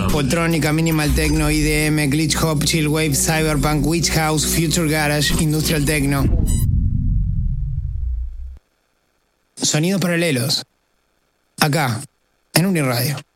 Poltrónica, Minimal Techno, IDM, Glitch Hop, Chill Wave, Cyberpunk, Witch House, Future Garage, Industrial Techno. Sonidos paralelos. Acá, en Uniradio.